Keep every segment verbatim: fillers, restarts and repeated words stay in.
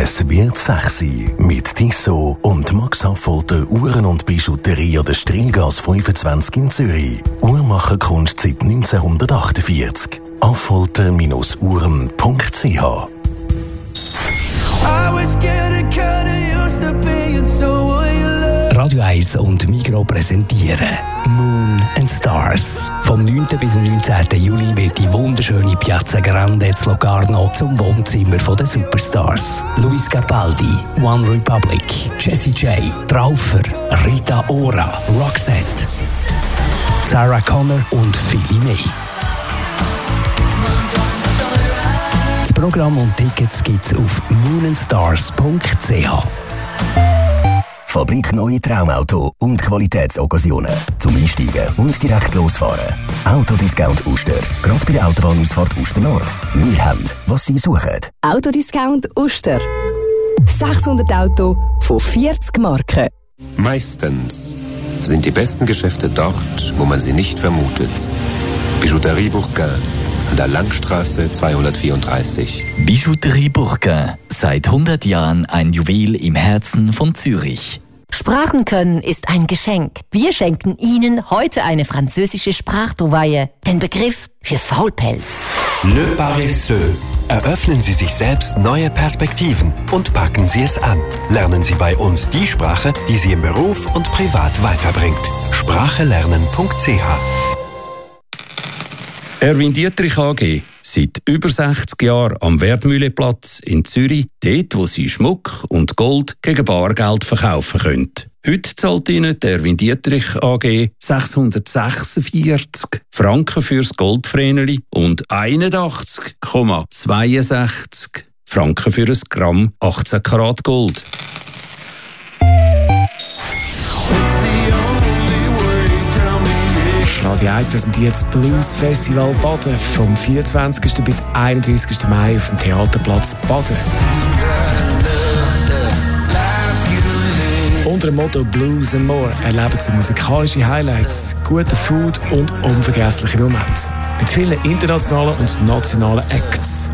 Es wird sexy mit Tissot und Max Affolter Uhren und Bijouterie an der Strilgasse fünfundzwanzig in Zürich. Uhrmacherkunst seit neunzehnhundertachtundvierzig. affolter Uhren punkt c h. Radio eins und Migros präsentieren Moon and Stars. Vom neunten bis neunzehnten Juli wird die wunderschöne Piazza Grande in Locarno zum Wohnzimmer der Superstars. Luis Capaldi, One Republic, Jessie J, Traufer, Rita Ora, Roxette, Sarah Connor und viele mehr. Das Programm und Tickets gibt's auf moon and stars punkt c h. Fabrik Neue Traumauto und Qualitätsoccasionen. Zum Einsteigen und direkt losfahren. Autodiscount Uster. Gerade bei der Autobahnausfahrt Uster Nord. Wir haben, was Sie suchen. Autodiscount Uster. sechshundert Auto von vierzig Marken. Meistens sind die besten Geschäfte dort, wo man sie nicht vermutet. Bijouterie Bourquin an der Langstraße zweihundertvierunddreißig. Bijouterie Bourquin. Seit hundert Jahren ein Juwel im Herzen von Zürich. Sprachen können ist ein Geschenk. Wir schenken Ihnen heute eine französische Sprachduweihe, den Begriff für Faulpelz. Le Paresseux. Eröffnen Sie sich selbst neue Perspektiven und packen Sie es an. Lernen Sie bei uns die Sprache, die Sie im Beruf und privat weiterbringt. sprachelernen punkt c h. Erwin Dietrich A G. Seit über sechzig Jahren am Wertmühleplatz in Zürich, dort wo Sie Schmuck und Gold gegen Bargeld verkaufen können. Heute zahlt Ihnen der Erwin Dietrich A G sechshundertsechsundvierzig Franken fürs Goldvreneli und einundachtzig Komma zweiundsechzig Franken für ein Gramm achtzehn Karat Gold. Radio eins präsentiert das Blues Festival Baden vom vierundzwanzigsten bis einunddreißigsten Mai auf dem Theaterplatz Baden. Unter dem Motto Blues and More erleben Sie musikalische Highlights, gute Food und unvergessliche Momente. Mit vielen internationalen und nationalen Acts.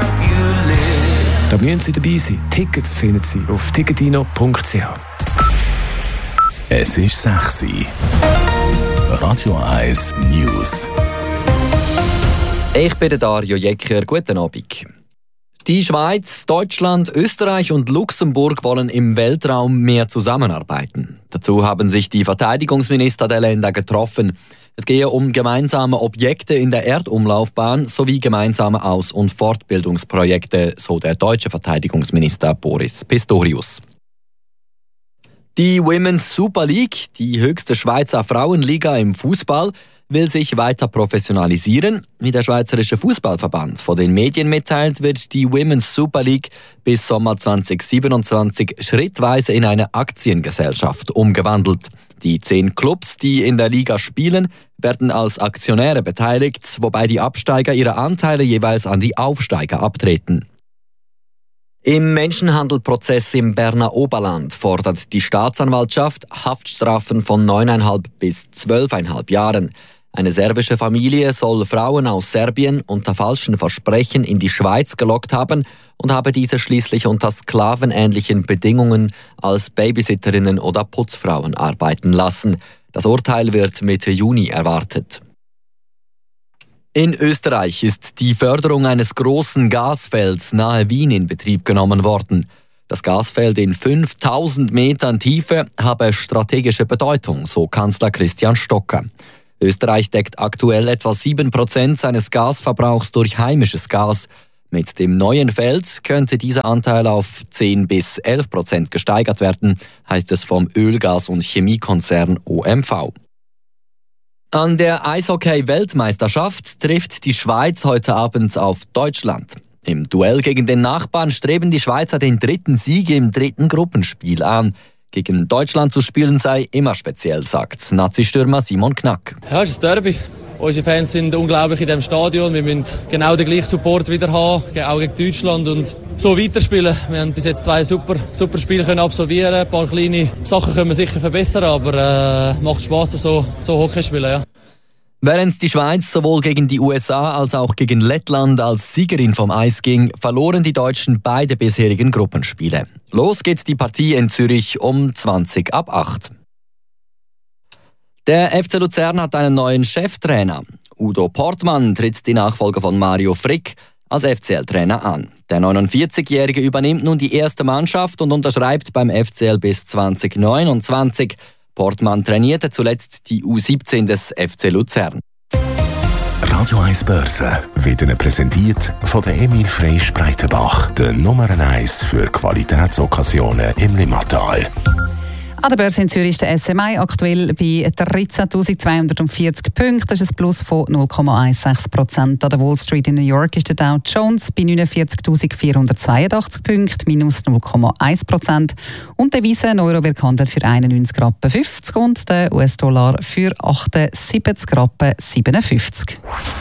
Da müssen Sie dabei sein. Tickets finden Sie auf ticketino punkt c h. Es ist sexy. Radio eins News. Ich bin der Dario Jecker. Guten Abend. Die Schweiz, Deutschland, Österreich und Luxemburg wollen im Weltraum mehr zusammenarbeiten. Dazu haben sich die Verteidigungsminister der Länder getroffen. Es gehe um gemeinsame Objekte in der Erdumlaufbahn sowie gemeinsame Aus- und Fortbildungsprojekte, so der deutsche Verteidigungsminister Boris Pistorius. Die Women's Super League, die höchste Schweizer Frauenliga im Fußball, will sich weiter professionalisieren. Wie der Schweizerische Fußballverband von den Medien mitteilt, wird die Women's Super League bis Sommer zweitausendsiebenundzwanzig schrittweise in eine Aktiengesellschaft umgewandelt. Die zehn Clubs, die in der Liga spielen, werden als Aktionäre beteiligt, wobei die Absteiger ihre Anteile jeweils an die Aufsteiger abtreten. Im Menschenhandelprozess im Berner Oberland fordert die Staatsanwaltschaft Haftstrafen von neuneinhalb bis zwölfeinhalb Jahren. Eine serbische Familie soll Frauen aus Serbien unter falschen Versprechen in die Schweiz gelockt haben und habe diese schließlich unter sklavenähnlichen Bedingungen als Babysitterinnen oder Putzfrauen arbeiten lassen. Das Urteil wird Mitte Juni erwartet. In Österreich ist die Förderung eines großen Gasfelds nahe Wien in Betrieb genommen worden. Das Gasfeld in fünftausend Metern Tiefe habe strategische Bedeutung, so Kanzler Christian Stocker. Österreich deckt aktuell etwa sieben Prozent seines Gasverbrauchs durch heimisches Gas. Mit dem neuen Feld könnte dieser Anteil auf zehn bis elf Prozent gesteigert werden, heißt es vom Öl-, Gas- und Chemiekonzern O M V. An der Eishockey-Weltmeisterschaft trifft die Schweiz heute Abend auf Deutschland. Im Duell gegen den Nachbarn streben die Schweizer den dritten Sieg im dritten Gruppenspiel an. Gegen Deutschland zu spielen sei immer speziell, sagt Nazi-Stürmer Simon Knack. Ja, es ist ein Derby. Unsere Fans sind unglaublich in diesem Stadion. Wir müssen genau den gleichen Support wieder haben, auch gegen Deutschland, und so weiterspielen. Wir haben bis jetzt zwei super, super Spiele können absolvieren. Ein paar kleine Sachen können wir sicher verbessern, aber äh, macht Spass, so, so Hockey spielen. Ja. Während die Schweiz sowohl gegen die U S A als auch gegen Lettland als Siegerin vom Eis ging, verloren die Deutschen beide bisherigen Gruppenspiele. Los geht die Partie in Zürich um zwanzig ab acht. Der F C Luzern hat einen neuen Cheftrainer. Udo Portmann tritt die Nachfolge von Mario Frick als F C L-Trainer an. Der neunundvierzigjährige übernimmt nun die erste Mannschaft und unterschreibt beim F C L bis zwanzig neunundzwanzig. Portmann trainierte zuletzt die U siebzehn des F C Luzern. Radio eins Börse wird Ihnen präsentiert von der Emil Frey Spreitenbach, der Nummer eins für Qualitätsokkasionen im Limmatal. An der Börse in Zürich ist der S M I aktuell bei dreizehntausendzweihundertvierzig Punkten. Das ist ein Plus von null Komma sechzehn Prozent. An der Wall Street in New York ist der Dow Jones bei neunundvierzigtausendvierhundertzweiundachtzig Punkten, minus null Komma eins Prozent. Und der Devise Euro wird gehandelt für einundneunzig Rappen fünfzig und der U S-Dollar für achtundsiebzig Rappen siebenundfünfzig.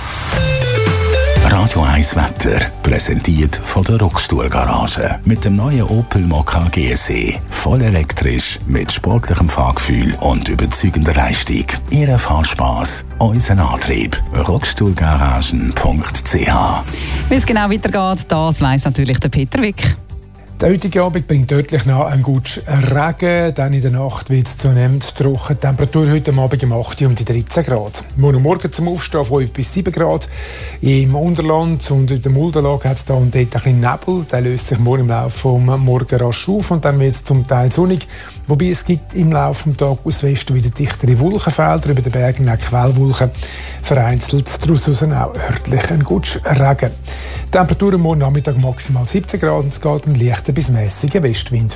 Radio eins Wetter, präsentiert von der Rockstuhl-Garage. Mit dem neuen Opel Mokka G S E. Voll elektrisch, mit sportlichem Fahrgefühl und überzeugender Leistung. Ihr Fahrspass, unser Antrieb. rockstuhlgaragen punkt c h. Wie es genau weitergeht, das weiss natürlich der Peter Wick. Der heutige Abend bringt deutlich nach einen guten Regen, dann in der Nacht wird es zunehmend trocken. Die Temperatur heute Abend um acht Uhr um die dreizehn Grad. Morgen Morgen zum Aufstehen fünf bis sieben Grad. Im Unterland und in der Muldenlage hat es da und dort ein bisschen Nebel. Der löst sich morgen im Laufe des Morgen rasch auf und dann wird es zum Teil sonnig. Wobei es gibt im Laufe des Tages aus Westen wieder dichtere Wolkenfelder, über den Bergen auch Quellwolken. Vereinzelt daraus auch örtlich ein guter Regen. Die Temperatur morgen Nachmittag maximal siebzehn Grad und es geht ein leichter bis mäßiger Westwind.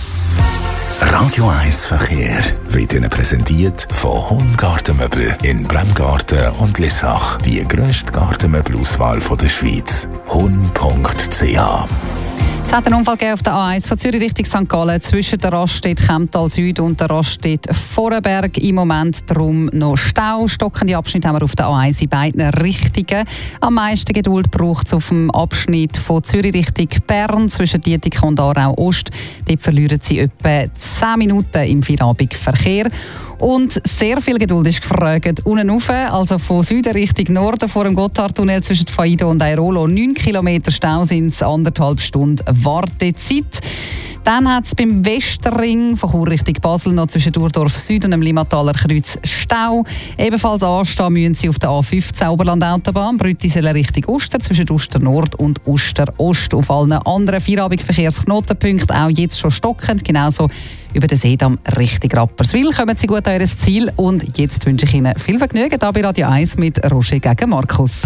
Radio eins Verkehr wird Ihnen präsentiert von Hon-Gartenmöbel in Bremgarten und Lissach. Die grösste Gartenmöbelauswahl der Schweiz. hon punkt c h. Es hat einen Unfall auf der A eins von Zürich Richtung Sankt Gallen zwischen der Raststätte Kemptal Süd und der Raststätte Vorenberg. Im Moment darum noch Stau. Stockende Abschnitte haben wir auf der A eins in beiden Richtungen. Am meisten Geduld braucht es auf dem Abschnitt von Zürich Richtung Bern zwischen Dietikon und Aarau Ost. Dort verlieren Sie etwa zehn Minuten im Feierabendverkehr. Und sehr viel Geduld ist gefragt. Unten rauf, also von Süden Richtung Norden vor dem Gotthardtunnel zwischen Faido und Airolo. neun Kilometer Stau sind es, anderthalb Stunden Wartezeit. Dann hat es beim Westerring von Chur Richtung Basel noch zwischen Durdorf Süd und dem Limmataler Kreuz Stau. Ebenfalls anstehen müssen Sie auf der A fünfzehn Oberland-Autobahn, Brüttisellen Richtung Uster zwischen Uster Nord und Uster Ost. Auf allen anderen Feierabendverkehrsknotenpunkten auch jetzt schon stockend, genauso über den Seedamm Richtung Rapperswil. Kommen Sie gut an Ihr Ziel und jetzt wünsche ich Ihnen viel Vergnügen hier bei Radio eins mit Roger gegen Markus.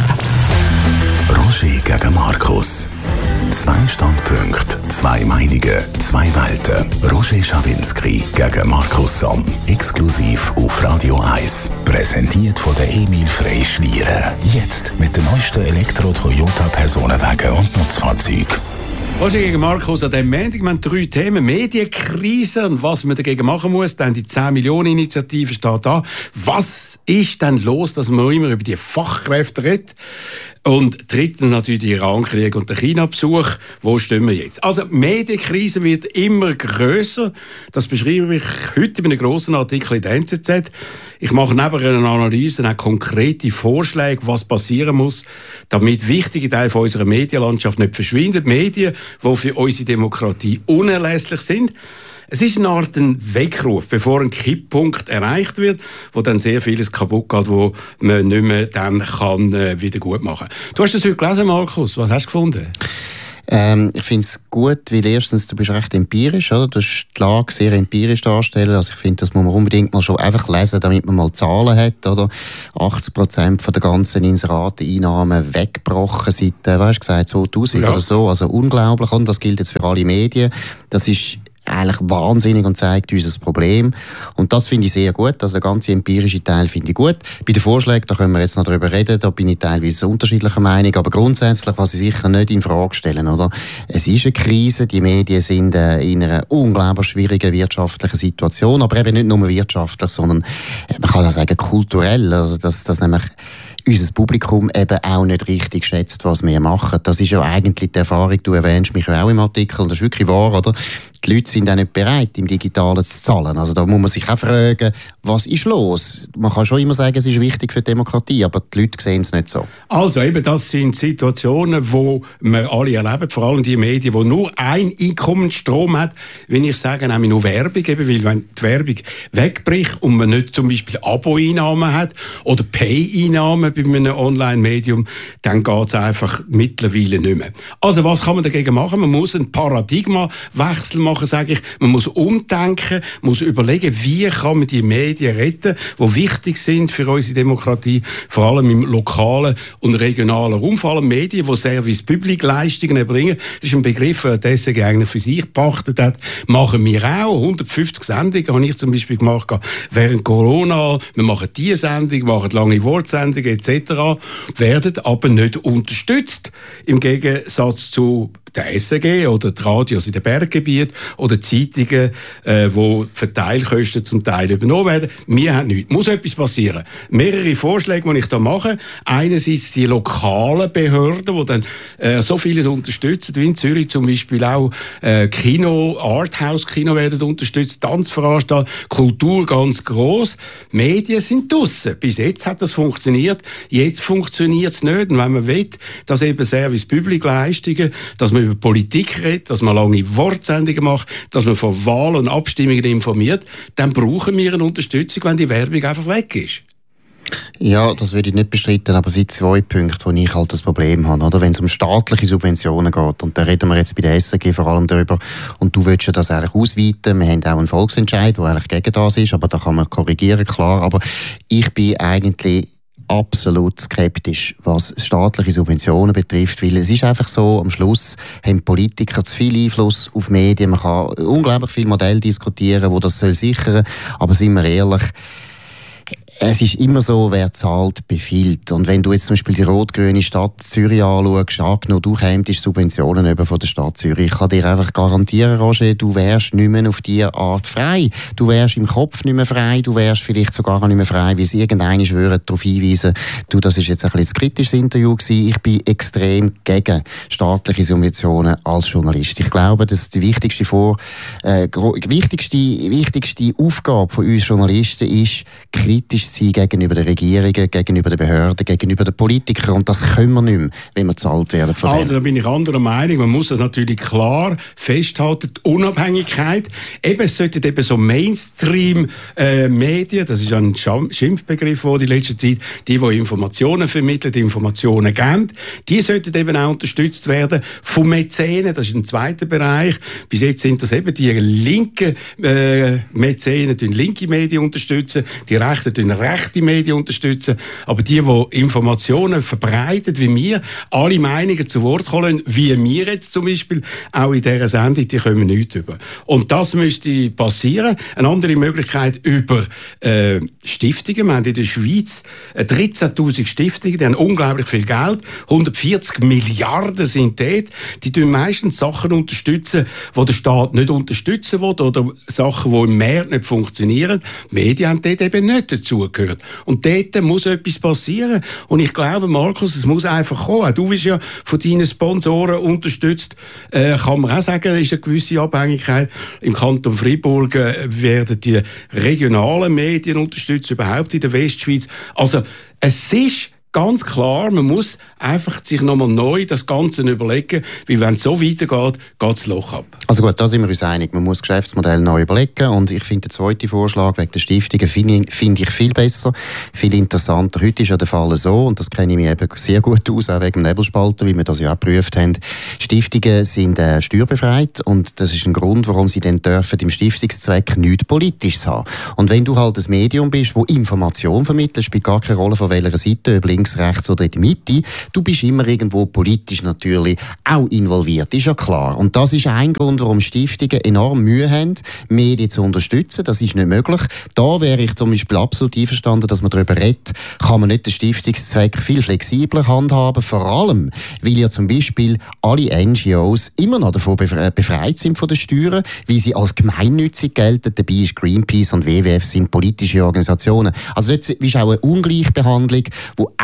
Roger gegen Markus. Zwei Standpunkte, zwei Meinungen, zwei Welten. Roger Schawinski gegen Markus Somm. Exklusiv auf Radio eins. Präsentiert von der Emil Frey Schlieren. Jetzt mit den neuesten Elektro-Toyota-Personenwagen und Nutzfahrzeugen. Roger gegen Markus, an diesem Montag, wir haben drei Themen. Medienkrise und was man dagegen machen muss. Dann die zehn Millionen Initiative steht da. Was ist denn los, dass man immer über die Fachkräfte redet? Und drittens natürlich der Iran-Krieg und der China-Besuch. Wo stehen wir jetzt? Also, die Medienkrise wird immer grösser. Das beschreibe ich heute in einem grossen Artikel in der N Z Z. Ich mache neben einer Analyse auch konkrete Vorschläge, was passieren muss, damit wichtige Teile von unserer Medienlandschaft nicht verschwinden. Medien, die für unsere Demokratie unerlässlich sind. Es ist eine Art ein Weckruf, bevor ein Kipppunkt erreicht wird, wo dann sehr vieles kaputt geht, wo man nicht mehr dann kann, äh, wieder gut machen kann. Du hast das heute gelesen, Markus. Was hast du gefunden? Ähm, ich finde es gut, weil erstens, du bist recht empirisch, oder? Du hast die Lage sehr empirisch darstellen. Also ich finde, das muss man unbedingt mal schon einfach lesen, damit man mal Zahlen hat, oder? achtzig Prozent von der ganzen Inserateneinnahmen weggebrochen seit, äh, weißt du, gesagt, zweitausend ja. oder so. Also unglaublich. Und das gilt jetzt für alle Medien. Das ist eigentlich wahnsinnig und zeigt uns das Problem. Und das finde ich sehr gut. Also der ganze empirische Teil finde ich gut. Bei den Vorschlägen, da können wir jetzt noch darüber reden, da bin ich teilweise unterschiedlicher Meinung. Aber grundsätzlich, was ich sicher nicht in Frage stellen, oder? Es ist eine Krise, die Medien sind äh, in einer unglaublich schwierigen wirtschaftlichen Situation, aber eben nicht nur wirtschaftlich, sondern äh, man kann auch sagen kulturell. Also dass, dass nämlich unser Publikum eben auch nicht richtig schätzt, was wir machen. Das ist ja eigentlich die Erfahrung, du erwähnst mich ja auch im Artikel, und das ist wirklich wahr, oder? die Leute sind auch nicht bereit, im Digitalen zu zahlen. Also da muss man sich auch fragen, was ist los? Man kann schon immer sagen, es ist wichtig für die Demokratie, aber die Leute sehen es nicht so. Also eben, das sind Situationen, wo wir alle erleben, vor allem die Medien, die nur ein Einkommensstrom hat, wenn ich sage, nämlich nur Werbung, eben, weil wenn die Werbung wegbricht und man nicht zum Beispiel Abo-Einnahmen hat oder Pay-Einnahmen bei einem Online-Medium, dann geht es einfach mittlerweile nicht mehr. Also was kann man dagegen machen? Man muss einen Paradigmawechsel machen, sage ich. Man muss umdenken, muss überlegen, wie kann man die Medien retten, die wichtig sind für unsere Demokratie, vor allem im lokalen und regionalen Raum, vor allem Medien, die Service-Public-Leistungen erbringen. Das ist ein Begriff, den der S R G eigentlich für sich gepachtet hat. Machen wir auch. hundertfünfzig Sendungen habe ich zum Beispiel gemacht während Corona. Wir machen diese Sendung, machen lange Wortsendungen et cetera, werden aber nicht unterstützt. Im Gegensatz zu der S R G oder die Radios in den Berggebieten oder Zeitungen, äh, wo Verteilkosten zum Teil übernommen werden. Wir haben nichts. Muss etwas passieren. Mehrere Vorschläge, die ich da mache. Einerseits die lokalen Behörden, die dann äh, so vieles unterstützen, wie in Zürich zum Beispiel auch äh, Kino, Arthouse-Kino werden unterstützt, Tanzveranstaltungen, Kultur ganz gross. Medien sind draussen. Bis jetzt hat das funktioniert. Jetzt funktioniert es nicht. Und wenn man will, dass eben Service-Public-Leistungen, dass man über Politik redet, dass man lange Wortsendungen macht, dass man von Wahlen und Abstimmungen informiert, dann brauchen wir eine Unterstützung, wenn die Werbung einfach weg ist. Ja, das würde ich nicht bestreiten, aber wie zwei Punkte, wo ich halt das Problem habe. Oder? Wenn es um staatliche Subventionen geht, und da reden wir jetzt bei der S R G vor allem darüber, und du willst ja das eigentlich ausweiten, wir haben auch einen Volksentscheid, der eigentlich gegen das ist, aber da kann man korrigieren, klar, aber ich bin eigentlich absolut skeptisch, was staatliche Subventionen betrifft, weil es ist einfach so, am Schluss haben Politiker zu viel Einfluss auf Medien, man kann unglaublich viele Modelle diskutieren, wo das soll sichern, aber sind wir ehrlich, es ist immer so, wer zahlt, befiehlt. Und wenn du jetzt zum Beispiel die rot-grüne Stadt Zürich anschaust, angenommen, du kämst Subventionen eben von der Stadt Zürich, ich kann dir einfach garantieren, Roger, du wärst nicht mehr auf diese Art frei. Du wärst im Kopf nicht mehr frei, du wärst vielleicht sogar nicht mehr frei, wie sie irgendeiner würden darauf hinweisen, du, das ist jetzt ein bisschen ein kritisches Interview gewesen, ich bin extrem gegen staatliche Subventionen als Journalist. Ich glaube, dass die wichtigste, Vor äh, wichtigste, wichtigste Aufgabe von uns Journalisten ist, kritisch sein gegenüber den Regierungen, gegenüber den Behörden, gegenüber den Politikern. Und das können wir nicht mehr, wenn wir bezahlt werden von Also, da bin ich anderer Meinung. Man muss das natürlich klar festhalten, die Unabhängigkeit. Eben, es sollten eben so Mainstream-Medien, äh, das ist ein Schimpfbegriff in letzter Zeit, die, die Informationen vermitteln, die Informationen geben, die sollten eben auch unterstützt werden von Mäzenen, das ist ein zweiter Bereich. Bis jetzt sind das eben die linken äh, Mäzenen, die linke Medien unterstützen, die Rechten tun rechte Medien unterstützen, aber die, die Informationen verbreiten, wie wir, alle Meinungen zu Wort kommen, wie wir jetzt zum Beispiel, auch in dieser Sendung, die kommen nicht über. Und das müsste passieren. Eine andere Möglichkeit über äh, Stiftungen. Wir haben in der Schweiz dreizehntausend Stiftungen, die haben unglaublich viel Geld, hundertvierzig Milliarden sind dort. Die tun meistens Sachen unterstützen, die der Staat nicht unterstützen will, oder Sachen, die im Markt nicht funktionieren. Die Medien haben dort eben nicht dazugehört. Und dort muss etwas passieren. Und ich glaube, Markus, es muss einfach kommen. Du bist ja von deinen Sponsoren unterstützt. Äh, kann man auch sagen, es ist eine gewisse Abhängigkeit. Im Kanton Freiburg äh, werden die regionalen Medien unterstützt, überhaupt in der Westschweiz. Also, es ist ganz klar, man muss einfach sich nochmal neu das Ganze überlegen, weil wenn es so weitergeht, geht das Loch ab. Also gut, da sind wir uns einig. Man muss das Geschäftsmodell neu überlegen und ich finde den zweiten Vorschlag wegen der Stiftungen finde find ich viel besser, viel interessanter. Heute ist ja der Fall so, und das kenne ich mir eben sehr gut aus, auch wegen dem Nebelspalter, wie wir das ja auch geprüft haben. Stiftungen sind äh, steuerbefreit und das ist ein Grund, warum sie dann dürfen im Stiftungszweck nichts Politisches haben. Und wenn du halt ein Medium bist, das Information vermittelt, spielt gar keine Rolle, von welcher Seite, ob links, rechts oder in der Mitte, du bist immer irgendwo politisch natürlich auch involviert, ist ja klar. Und das ist ein Grund, warum Stiftungen enorm Mühe haben, Medien zu unterstützen. Das ist nicht möglich. Da wäre ich zum Beispiel absolut einverstanden, dass man darüber redet, kann man nicht den Stiftungszweck viel flexibler handhaben, vor allem, weil ja zum Beispiel alle N G Os immer noch davon befreit sind von den Steuern, weil sie als gemeinnützig gelten. Dabei ist Greenpeace und W W F sind politische Organisationen. Also jetzt ist auch eine Ungleichbehandlung, die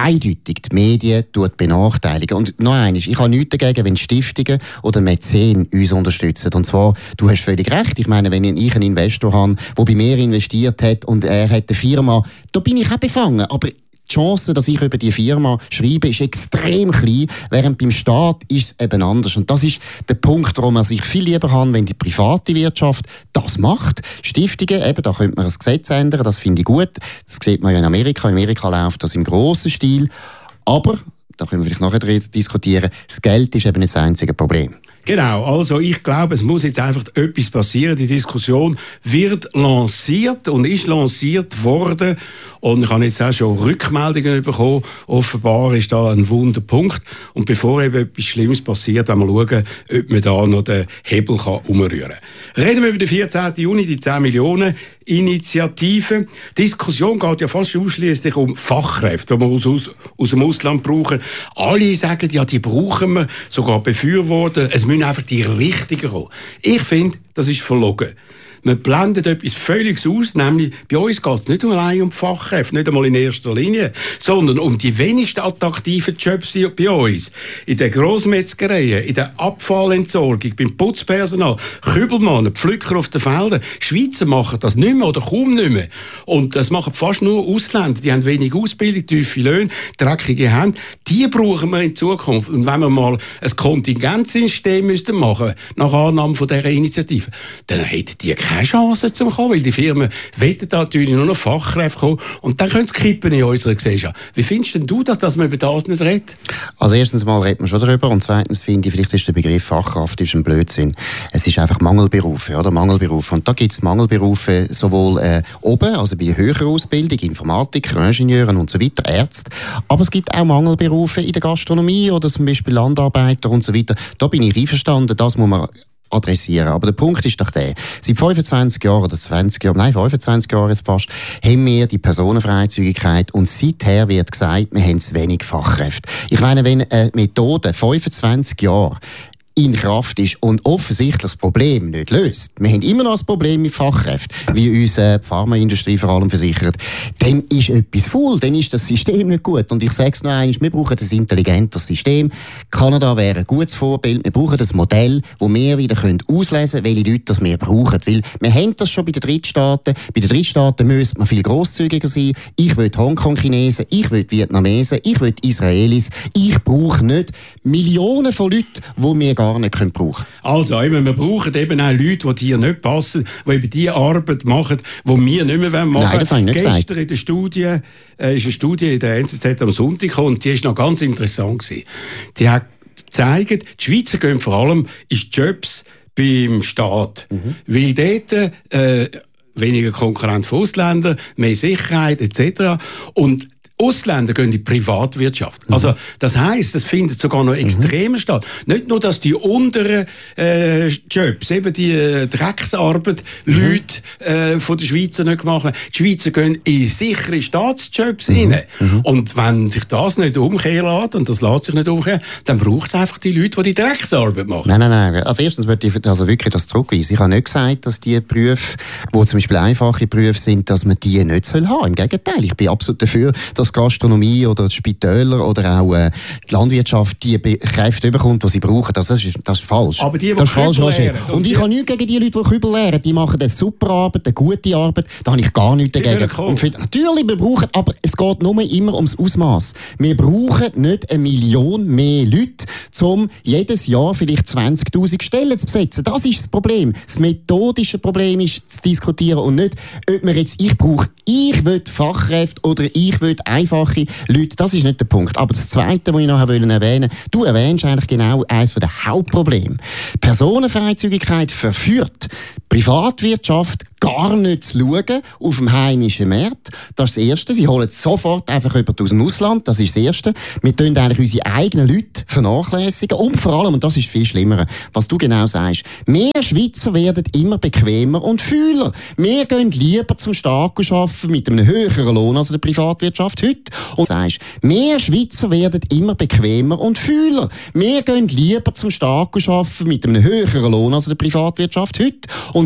eindeutig die Medien benachteiligen. Und noch eines, ich habe nichts dagegen, wenn Stiftungen oder Mäzen uns unterstützen. Und zwar, du hast völlig recht, ich meine, wenn ich einen Investor habe, der bei mir investiert hat und er hat eine Firma, da bin ich auch befangen. Aber die Chance, dass ich über die Firma schreibe, ist extrem klein, während beim Staat ist es eben anders. Und das ist der Punkt, warum ich viel lieber habe, wenn die private Wirtschaft das macht. Stiftungen, eben, da könnte man das Gesetz ändern, das finde ich gut. Das sieht man ja in Amerika. In Amerika läuft das im grossen Stil. Aber, da können wir vielleicht nachher diskutieren, das Geld ist eben nicht das einzige Problem. Genau, also ich glaube, es muss jetzt einfach etwas passieren. Die Diskussion wird lanciert und ist lanciert worden. Und ich habe jetzt auch schon Rückmeldungen bekommen. Offenbar ist da ein Wunderpunkt. Und bevor eben etwas Schlimmes passiert, wollen wir schauen, ob man da noch den Hebel kann umrühren kann. Reden wir über den vierzehnten Juni, die zehn Millionen Initiative. Die Diskussion geht ja fast ausschließlich um Fachkräfte, die wir aus, aus, aus dem Ausland brauchen. Alle sagen, ja, die brauchen wir, sogar befürworten. Es müssen einfach die Richtigen kommen. Ich finde, das ist verlogen. Man blendet etwas völlig aus, nämlich bei uns geht es nicht allein um Fachkräfte, nicht einmal in erster Linie, sondern um die wenigsten attraktiven Jobs bei uns. In den Grossmetzgereien, in der Abfallentsorgung, beim Putzpersonal, Kübelmannen, Pflücker auf den Feldern. Schweizer machen das nicht mehr oder kaum nicht mehr. Und das machen fast nur Ausländer. Die haben wenig Ausbildung, tiefe Löhne, dreckige Hände. Die brauchen wir in Zukunft. Und wenn wir mal ein Kontingenzsystem müssten machen, nach Annahme von dieser Initiative, dann hätten die keine Chance zum kommen, weil die Firmen wollen da natürlich nur noch Fachkräfte kommen und dann können sie kippen in unserer Gesellschaft. Wie findest denn du das, dass man über das nicht redet? Also erstens mal redet man schon darüber und zweitens finde ich, vielleicht ist der Begriff Fachkraft ist ein Blödsinn. Es ist einfach Mangelberufe, oder? Mangelberufe. Und da gibt es Mangelberufe sowohl äh, oben, also bei der höheren Ausbildung, Informatiker, Ingenieuren und so weiter, Ärzte, aber es gibt auch Mangelberufe in der Gastronomie oder zum Beispiel Landarbeiter und so weiter. Da bin ich einverstanden, das muss man adressieren. Aber der Punkt ist doch der, seit fünfundzwanzig Jahren oder zwanzig Jahren, nein, fünfundzwanzig Jahren jetzt fast, haben wir die Personenfreizügigkeit und seither wird gesagt, wir haben zu wenig Fachkräfte. Ich meine, wenn eine Methode fünfundzwanzig Jahre in Kraft ist und offensichtlich das Problem nicht löst, wir haben immer noch das Problem mit Fachkräften, wie uns äh, die Pharmaindustrie vor allem versichert, dann ist etwas faul, dann ist das System nicht gut. Und ich sage es noch einmal, wir brauchen ein intelligentes System. Kanada wäre ein gutes Vorbild. Wir brauchen ein Modell, wo wir wieder auslesen können, welche Leute das wir brauchen. Weil wir haben das schon bei den Drittstaaten. Bei den Drittstaaten müsste man viel grosszügiger sein. Ich will Hongkong-Chinesen, ich will Vietnamesen, ich will Israelis. Ich brauche nicht Millionen von Leuten, die wir gar nicht brauchen können. Also, eben, wir brauchen eben auch Leute, die dir nicht passen, die eben die Arbeit machen, die wir nicht mehr machen wollen. Nein, das habe ich nicht Gestern gesagt. in der Studie, äh, ist eine Studie in der N Z Z am Sonntag gekommen, und die ist noch ganz interessant gewesen. Die hat gezeigt, die Schweizer gehen vor allem in Jobs beim Staat. Mhm. Weil dort äh, weniger Konkurrenz von Ausländern, mehr Sicherheit et cetera. Und Ausländer gehen in die Privatwirtschaft. Mhm. Also, das heisst, das findet sogar noch extremer mhm. statt. Nicht nur, dass die unteren äh, Jobs, eben die äh, Drecksarbeit, mhm. Leute äh, von den Schweizer nicht gemacht werden. Die Schweizer gehen in sichere Staatsjobs mhm. rein. Mhm. Und wenn sich das nicht umkehren lässt, und das lässt sich nicht umkehren, dann braucht es einfach die Leute, die die Drecksarbeit machen. Nein, nein, nein. Also erstens würde ich also wirklich das zurückweisen. Ich habe nicht gesagt, dass die Berufe, die zum Beispiel einfache Berufe sind, dass man die nicht haben soll. Im Gegenteil, ich bin absolut dafür, dass Gastronomie oder die Spitäler oder auch äh, die Landwirtschaft die Be- Kräfte bekommt, die sie brauchen. Das ist, das ist falsch. Aber die, die das ist falsch, lernen, und, und ich habe nichts gegen die Leute, die Kübel lernen. Die machen eine super Arbeit, eine gute Arbeit. Da habe ich gar nichts dagegen. Und für, natürlich, wir brauchen, aber es geht nur immer ums Ausmaß. Wir brauchen nicht eine Million mehr Leute, um jedes Jahr vielleicht zwanzigtausend Stellen zu besetzen. Das ist das Problem. Das methodische Problem ist zu diskutieren und nicht, ob man jetzt, ich brauche, ich will Fachkräfte oder ich will einfache Leute. Das ist nicht der Punkt. Aber das Zweite, was ich noch erwähnen wollte, du erwähnst eigentlich genau eines der Hauptprobleme. Personenfreizügigkeit verführt Privatwirtschaft gar nicht zu schauen auf dem heimischen Markt. Das ist das Erste. Sie holen es sofort einfach über aus dem Ausland. Das ist das Erste. Wir tun eigentlich unsere eigenen Leute vernachlässigen. Und vor allem, und das ist viel schlimmer, was du genau sagst, mehr Schweizer werden immer bequemer und fühler. Wir gehen lieber zum Staat arbeiten mit einem höheren Lohn als der Privatwirtschaft heute. Und sagst, mehr Schweizer werden immer bequemer und fühler. Wir gehen lieber zum Staat arbeiten mit einem höheren Lohn als der Privatwirtschaft heute. Und